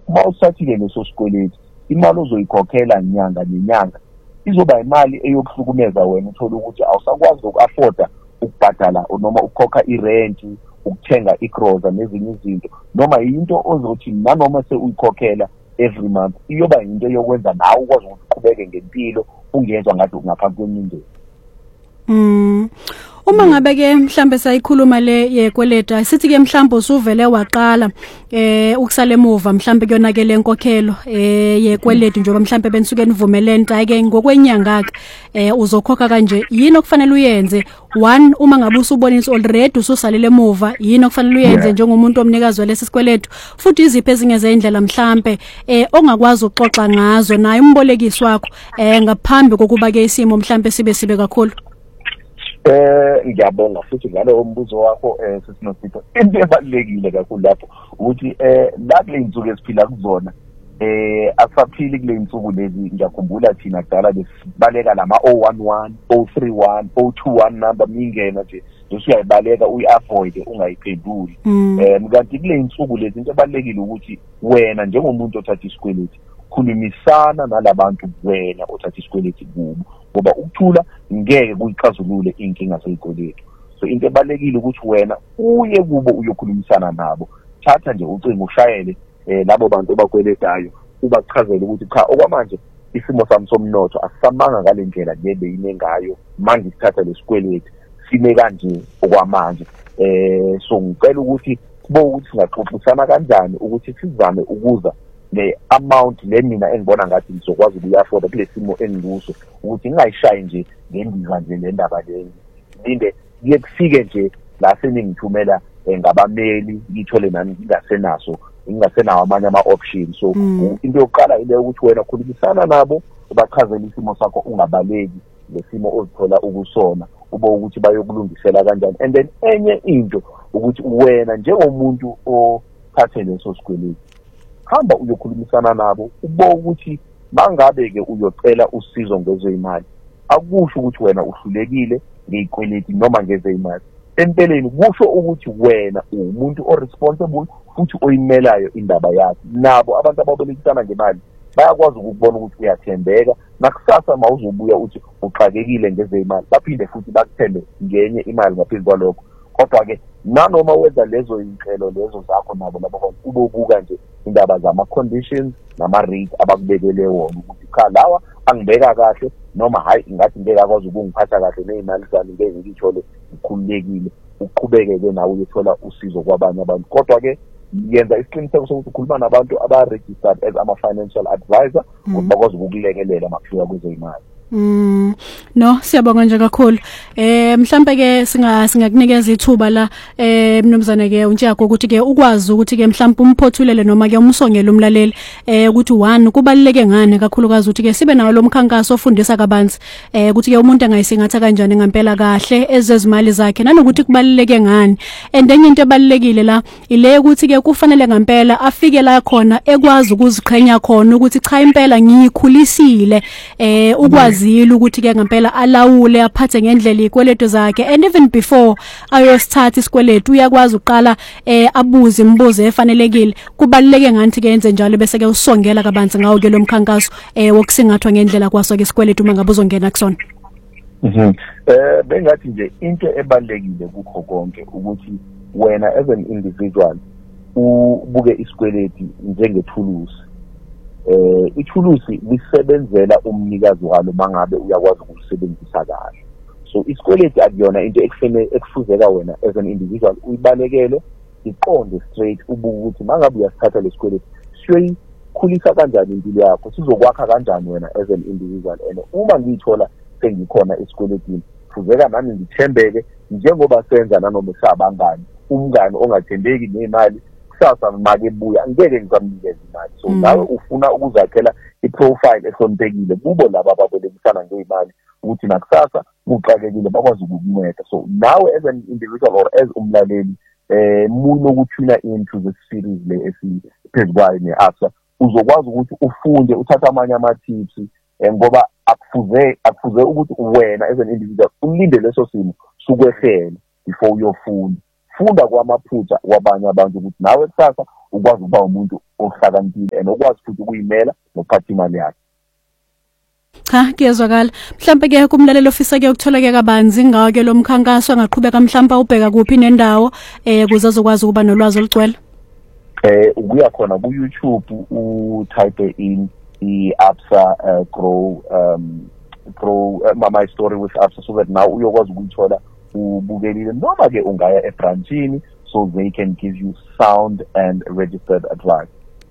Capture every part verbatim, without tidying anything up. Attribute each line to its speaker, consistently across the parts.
Speaker 1: uma usathile leso sikweletu imali ozoyikhokhela nyanga nenyanga izoba imali eyokuhlukumeza wena uthola ukuthi awusakwazi uku-afforda ukubhadala noma ukukhokha irent, ukuthenga igroza nezinye izinto, noma into ozothi nanoma sewuyikhokhela every month iyoba into yokwenza nawe ukwazi ukuthi uqhubeke ngempilo ungezwa ngathi ngaphansi kwemindeni.
Speaker 2: Mm. Uma ngabe ke mhlambe sayikhuluma le yekweleta sithi ke mhlambe usuvele waqala eh ukusala emuva mhlambe kuyonakele enkokhelo eh yekweleta njengoba mhlambe benisuke nivumelene ke ngokwenyanga ke eh uzokhokha kanje yini okufanele uyenze? One, uma ngabe usubonisa already ususalile emuva yini okufanele uyenze njengomuntu omnikazi walesi sikweletu? Futhi iziphi ezinye zeindlela mhlambe eh ongakwazi ukuxoxa ngazo naye umbolekisi wakho eh ngaphambi kokuba ke isimo mhlambe sibe sibe kakhulu?
Speaker 1: Eh ngiyabonga futhi ngalo umbuzo wakho eh sesinosipho into ebalekile kakhulu lapho ukuthi eh la kule insuku esiphila kuzona eh asaphili kule insuku lezi. Ngiyakhumbula thina dala besibaleka lama oh one one, oh three one, oh two one number mingena nje usuyayibaleka uyiavoid ungayiphenduli. Eh kanti kule insuku lezi into ebalekile ukuthi wena njengomuntu othatha isikweletu khulumisana nalabantu wena othatha isikweletu kubo, ngoba ukuthula ngeke kuyixazulule inkinga zezikweletu. So into ebalekile ukuthi wena uye kubo uyokhulumisana nabo, thatha nje ucingo ushayele eh labo bantu abakweletayo ubachazele ukuthi cha okwamanje isimo sami somnotho asisamanga ngale ndlela nje beyine ngayo manje sithatha lesikweletu sime kanje okwamanje. Eh so ngicela ukuthi bo ukuthi singaxoxisana kanjani ukuthi sizame ukuza le amount le mina engibona ngathi ngizokwazi ukuyafoda kule simo engikuso, ukuthi ngingayishayi nje ngendiza nje le ndaba le linde kuye kufike nje la seningithumela ngabameli ngithole nami ngingasenaso ngingasenawo amanye ama-options. So
Speaker 2: mm.
Speaker 1: into yokuqala ile ukuthi wena khulumisana nabo ubachazele isimo sakho ungabaleki lesimo ozithola ukusona ube ukuthi bayokulungisela kanjani. And then enye into ukuthi wena njengomuntu othathe leso sikweletu hamba uyokhulumisana nabo ubo ukuthi mangabe ke uyocela usizo ngezeyimali akusho ukuthi wena uhlulekile ngezikweletu noma ngezeyimali. Empeleni kusho ukuthi wena umuntu oresponsible futhi oyimelayo indaba yakho. Nabo abantu ababolekisana ngemali bayakwazi ukubona ukuthi uyathembeka, nakusasa mawuzobuya uthi uxakekile ngezeyimali baphinde futhi bakuthembe ngenye imali ngaphezu kwalokho. Kodwa ke nanoma wenza lezo inhlelo lezo zakho nabo labo ubobuka nje indaba zama conditions nama rate abakubekele wona ukuthi cha lawa angibeka kahle noma hayi ngathi ngeke akwazi ukungiphatha kahle nezimali zami ngeke ngithole ukhululekile uqhubeke ke nawe uyothola usizo kwabanye abantu. Kodwa ke yenza isiqiniseko sokuthi ukhuluma nabantu aba registered as ama financial advisor ukuthi bakwazi ukukulekelela makufika kwezeyimali.
Speaker 2: Mm no siyabonga nje kakhulu. Eh mhlambe ke singa singakunikeza ithuba la eh mnumzane ke uNtshago ukuthi ke ukwazi ukuthi ke mhlambe umphothulele noma ke umsongele umlaleli eh ukuthi one kubaluleke ngane kakhulukazi ukuthi ke sibe nawo lo mkhankaso ofundisa kabanzi eh ukuthi ke umuntu angayisingatha kanjani ngempela kahle ezezimali zakhe nanokuthi kubaluleke ngane. And enye into ebalulekile la ile ukuthi ke kufanele ngempela afike la khona ekwazi ukuziqhenya khona ukuthi cha impela ngiyikhulisile eh ukwazi zilo ukuthi ke ngempela alawule aphathe ngendlela ikweletu zakhe. And even before ayosithatha isikweletu uyakwazi uqala eh abuze imbuzo efanelekile. Kubaluleke ngathi ke yenze njalo bese ke usongela kabanzi ngawo ke lo mkhankaso eh wokusingathwa ngendlela kwaso ke isikweletu mangabe uzongena kusona.
Speaker 1: Mhm. Eh bengathi nje into ebalekile kukho konke ukuthi wena as an individual ubuke isikweletu njengethulusi. Eh ithulusi lisebenzela umnikazi walo mangabe uyakwazi ukulisebenzisa kahle. So isikweletu akuyona into ekufene ekufuzeka wena as an individual uyibalekele iqonde straight ubuke ukuthi mangabe uyasithatha lesikweletu siyoyikhulisa kanjani impilo yakho, sizokwakha kanjani wena as an individual. And uma ngithola sengikhona esikweletu kufuzeka nami ngithembeke njengoba senza nanoma sabangani umngani ongathembeki nemali kusasa make ebuya ngeke ngizamnikeza imali. So nawe ufuna ukuzakhela iprofile ehloniphekile kubo laba ababolekisana ngeimali ukuthi nakusasa uxakekile bakwazi ukukunceda. So nawe as an individual or as umlaleli eh muno ukuthina into the series le esiphezukwayo neAXA uzokwazi ukuthi ufunde uthatha amanye ama tips ngoba akufuze akufuze ukuthi wena as an individual ulinde leso simo sukwehlela before uyofunda. Funda kwamaphutha wabanye abantu ukuthi nawe kusasa ukwazi ukuba umuntu ohlakaniphile and okwazi futhi ukuyimela nokuphatha imali yakhe.
Speaker 2: Cha kuyezwakala mhlambe ke kumlaleli ofisa ke ukutholeka kabanzi ngawo ke lo mkhankaso angaqhubeka mhlamba ubheka kuphi nendawo eh kuze azokwazi ukuba nolwazi olugcwele.
Speaker 1: Eh ukuya khona ku YouTube u type in i Absa uh, grow um grow uh, my story with Absa so that now uyokwazi ukuthola ubukelile noma ke ungaya ebranchini so they can give you sound and registered advice.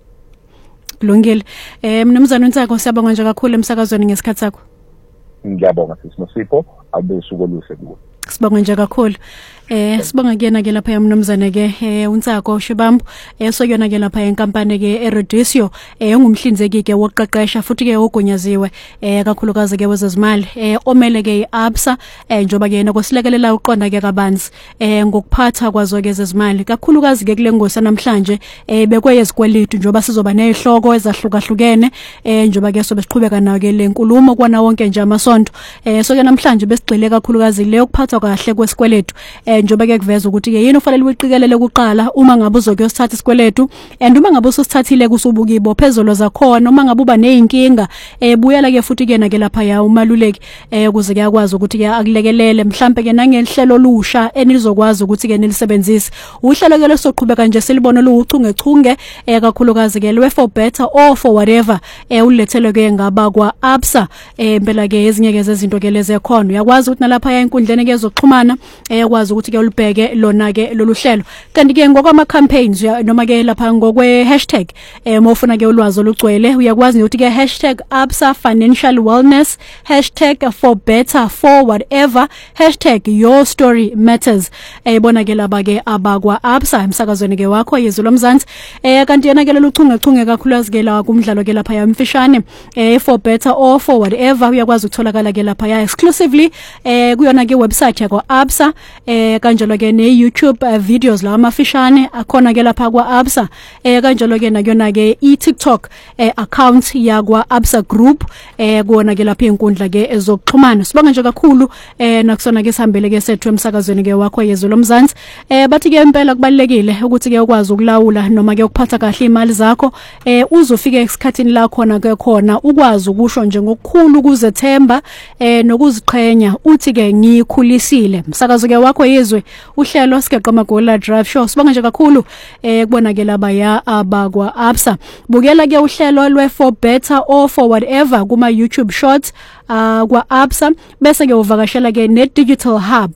Speaker 2: Kulungile. Eh mnumzana uNtsako siyabonga nje kakhulu emsakazweni ngesikhathi sakho.
Speaker 1: Ngiyabonga siSipho abe suku oluhle kuwe.
Speaker 2: Sibonga nje kakhulu. Eh sibonga kuyena ke lapha yamnumzane ke eh uNtsako Shibambu eh soyona ke lapha enkampani ke eRedisio eh ungumhlinzeki ke wokuqeqesha futhi ke ogunyaziwe eh kakhulukazi ke wezezimali eh omele ke iAbsa eh njoba ke yena kosilekelela uqonda ke kabanzi eh ngokuphatha kwazo ke zezimali kakhulukazi ke kule ngosi namhlanje eh bekweyesikweletu njoba sizoba nezihloko ezahlukahlukene eh njoba ke sobe siqhubeka nayo ke lenkulumo kwana wonke nje amasonto eh so ke namhlanje besigcile kakhulukazi le ukuphatha kahle kwesikweletu eh njoba ke kuveza ukuthi ke yini ufanele uyiqikelele kuqala uma ngabe uzokuyosithatha isikweletu and uma ngabe usithathile kusubukibo phezolo zakhona uma ngabe uba nezinkinga eh buyela ke futhi ke na ke lapha ya umaluleki eh ukuze ke yakwazi ukuthi ke akulekelele mhlambe ke nangehlelo olusha enilizokwazi ukuthi ke nilisebenzise uhlelo ke lesoqhubeka nje silibona lo uchungechunge eh kakhulukazi ke lwe for better or for whatever eh ulethelwe ke ngaba kwa Absa eh impela ke ezinye ke zezinto ke lezi ekhona uyakwazi ukuthi nalapha ya inkundleni ke zokuxhumana eh yakwazi ukuthi ke ulibheke lona ke lolu hlelo kanti ke ngokwama campaigns noma ke lapha ngokwe hashtag eh mofuna ke ulwazi olugcwele uyakwazi ukuthi ke hashtag Absa financial wellness hashtag for better for whatever hashtag your story matters eh bona ke laba ke abakwa Absa emsakazweni ke wakho yezwe lomzansi eh kanti yena ke lolu chungechunge kakhulukazi ke la kumdlalo ke lapha yamfishane eh for better or for whatever uyakwazi ukutholakala ke lapha ya exclusively eh kuyona ke website yakho Absa eh kanjalo ke ne YouTube uh, videos la amafishane akhona ke lapha kwa Absa eh kanjalo ke nakuyona ke i TikTok eh account yakwa Absa Group eh kuona ke lapha inkundla ke ezokuxhumana sibonga nje kakhulu eh nakusona ke sihambele ke sethu emsakazweni ke wakho yezwe lomzansi eh bathi ke impela kubalekile ukuthi ke ukwazi ukulawula noma ke ukuphatha kahle imali zakho eh uzofika esikhatini la khona ke khona ukwazi ukusho nje ngokukhulu ukuzethemba eh nokuziqhenya uthi ke ngikhulisile msakazo ke wakho yezwe uhlelo sikeqa magola drive show sibonga nje kakhulu eh kubonakala abaya abakwa Absa bukela ke uhlelo lwe for better or for whatever kuma YouTube shorts uh, kwa Absa bese ke uvakashela ke ne digital hub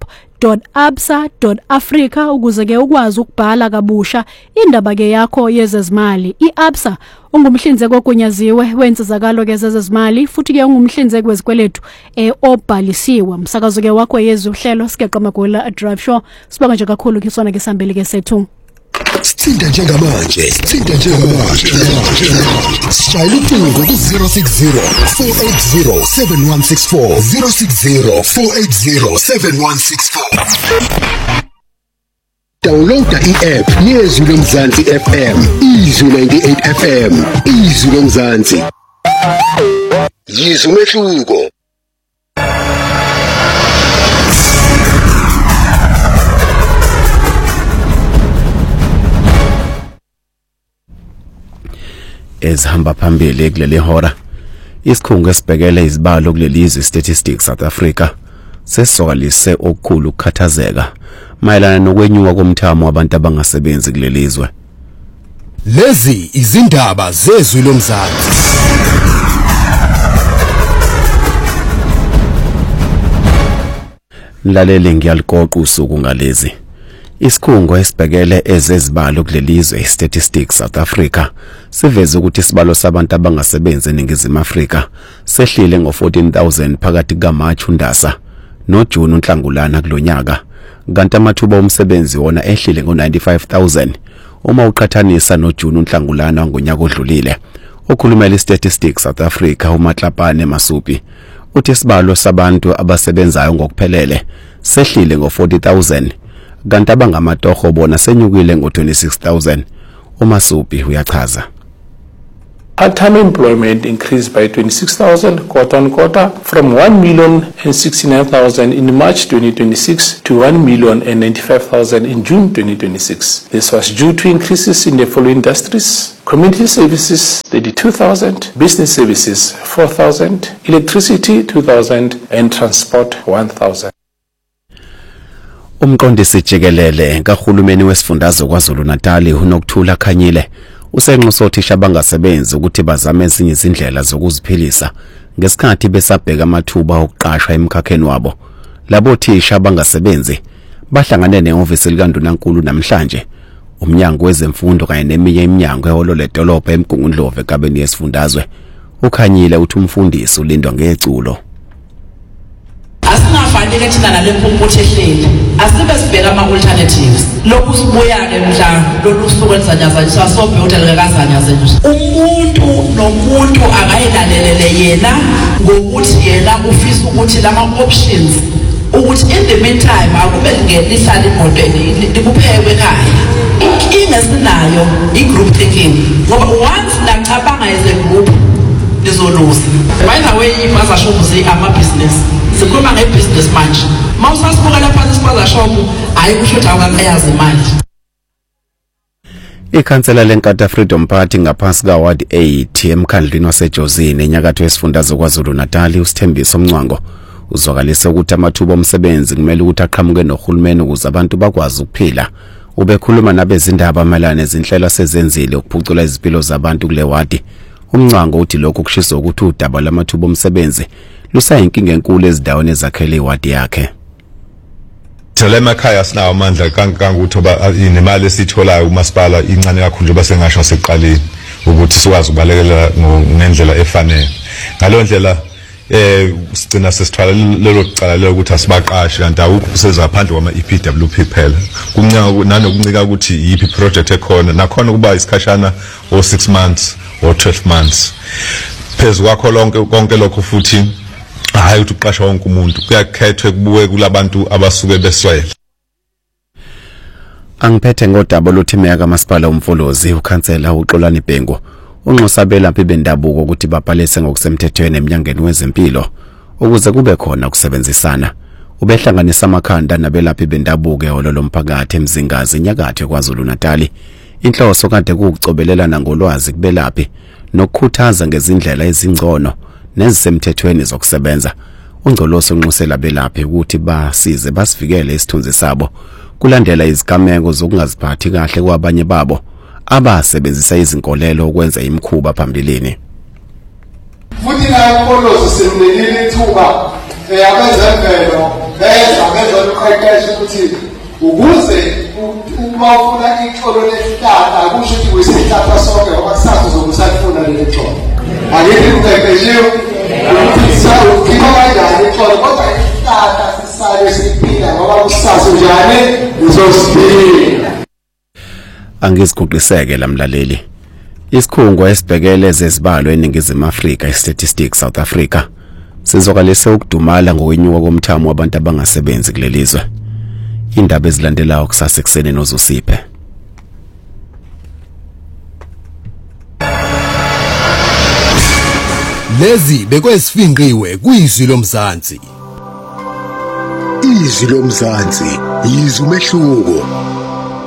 Speaker 2: .absa dot africa ukuze ke ukwazi ukubhala kabusha indaba ke yakho yezezimali iAbsa ungumhlinzeki ogunyaziwe wensizakalo ke zezezimali futhi ke ungumhlinzeki wezikweletu eh obhalisiwe umsakazo ke wakho yezwe uhlelo sikeqa magola drive show sibonga nje kakhulu kisona ke sambele ke sethu
Speaker 3: Sithinta njengamanje sithinta njengamanje Shayela ucingo ku zero six zero four eight zero seven one six four zero six zero four eight zero seven one six four Downloada i-app yezwi lomzansi F M izwi ninety-eight F M izwi lomzansi Yizwi umehluko
Speaker 4: ezihamba phambili kuleli hora isikhungo esibhekele izibalo kulelizwe Statistics South Africa sesokalise okukhulu ukukhathazeka mayelana nokwenyuka komthamo wabantu abangasebenzi kulelizwe.
Speaker 3: Lezi izindaba zezwi lomzansi.
Speaker 4: Mlaleli ngiyaliqoqa usuku ngalezi. Isikhungo esibhekele ezezibalo kulelizwe Statistics South Africa siveze ukuthi isibalo sabantu abangasebenzi eNingizimu Afrika sehlile ngo fourteen thousand phakathi kaMarch uNdasa noJune uNhlangulana kulonyaka kanti amathuba omsebenzi wona ehlile ngo ninety-five thousand uma uqhathanisa noJune uNhlangulana ngonyaka odlulile. Okhulumela iStatistics South Africa uMatlapane Masupi uthi isibalo sabantu abasebenzayo ngokuphelele sehlile ngo forty thousand kanti abangamatoho bona senyukile ngo twenty-six thousand. uMasupi uyachaza.
Speaker 5: Part-time employment increased by twenty-six thousand quarter on quarter from one million sixty-nine thousand in March twenty twenty-six to one million ninety-five thousand in June twenty twenty-six. This was due to increases in the following industries: community services thirty-two thousand, business services four thousand, electricity two thousand and transport one thousand.
Speaker 4: Umqondisi jikelele kahulumeni wesifundazwe kwaZulu Natal uNokuthula Khanyile usenxusa othisha abangasebenzi ukuthi bazame ezinye izindlela zokuziphilisa ngesikhathi besabheka amathuba okuqashwa emkhakheni wabo. Labo thisha abangasebenzi bahlangane neofisi likaNdunankulu namhlanje umnyango wezemfundo kanye neminye iminyango eholo ledolobha eMgungundlovu ekabeni yesifundazwe. uKhanyile uthi umfundisi ulindwa ngeculo.
Speaker 6: Asingafanele thina nalempompothi ehleli asibe sibheka ama alternatives lokhu sibuya ke mhla lolu suku elizanyazanyiswa sobhe uDelika kazanyazanyiswa umuntu nomuntu akayilalelele yena ngokuthi yena ufisa ukuthi lama options ukuthi in the meantime akube ngelihlala imotweni likuphekwe ekhaya. Inkinga esinayo i-group thinking ngoba once lacabanga as a group lizoluza. By the way, ibhaza shop ama business sikhuluma ngebusiness manje mawusasibuka lapha isibhaza shop hayi kusho ukuthi awukayazi imali.
Speaker 4: Ikhansela leNkatha Freedom Party ngaphansi kaWard eight emkhandlwini waseJozini enyakatho yesifundazwe kwaZulu Natal uSithembiso Mncwango uzwakalise ukuthi amathuba omsebenzi kumele ukuthi aqhamuke nohulumeni ukuze abantu bakwazi ukuphila. Ubekhuluma nabezindaba amalana nezinhlelo sezenzile ukuphucula izimpilo zabantu kule wadi. Umncwango uthi lokho kushisa ukuthi udaba lamathuba omsebenzi lusayinkinga enkulu ezindaweni ezakhele iwadi yakhe.
Speaker 7: Thela emakhaya sinawo amandla kankanga ukuthi oba inemali esitholayo umasipala incane kakhulu nje base ngasho seqaleni ukuthi sikwazi ukubalekelela ngendlela efanele. Ngalo ndlela eh sigcina sesithwala lelo kuqala ukuthi asibaqashe kanti awukho sezaphandle kwama E P W P phela. Kuncenga nanokuncika ukuthi yipi project ekhona nakhona kuba isikhashana o six months or twelve months. Phezu kwakho lonke konke lokho futhi hayi ukuthi uqasha wonke umuntu kuyakhethwe kubuke kulabantu abasuke beswele.
Speaker 4: Angiphethe ngodaba lothimeka kamasipala uMfolozi ukhansela uXolani Bhengu unxusa belaphi bendabuko ukuthi babhalise ngokusemthethweni eminyangweni wezempilo ukuze kube khona ukusebenzisana. Ubehlanganisa amakhanda nabelaphi bendabuko eholo lomphakathi eMzingazi enyakatho kwaZulu Natal. Inhloso kade kuucobelelana ngolwazi kubelaphi nokukhuthaza ngezindlela ezingcono nezisemthethweni zokusebenza. Ungcoloso unxusela belaphi ukuthi basize basivikele isithunzi sabo kulandela izigameko zokungaziphathi kahle kwabanye babo abasebenzisa izinkolelo ukwenza imikhuba phambilini.
Speaker 8: Futhi la ukholozo simnikile ithuba eyabezemvelo beza bezoqeqesha ukuthi ukuze uma ufuna ixolo lesihlahla akusho ukuthi uyisihlahla sonke ngoba kusasa uzokusafuna leli xolo. Akekho uqeqeshiwe ukuthi sawu kiba kanjani ixolo kodwa isihlahla sisale siphila ngoba kusasa njani uzosiphila.
Speaker 4: Angiziguqiseke lamlaleli. Isikhungo esibhekele ezezibalo eNingizimu Afrika iStatistics South Africa sizokalise ukudumala ngokwenyuka komthamo wabantu abangasebenzi kulelizwe. Indaba ezilandelayo kusasa ekseni noZusiphe.
Speaker 3: Lezi bekwesifinqiwe kuyizwi lomzansi. Izwi lomzansi, izwi umehluko.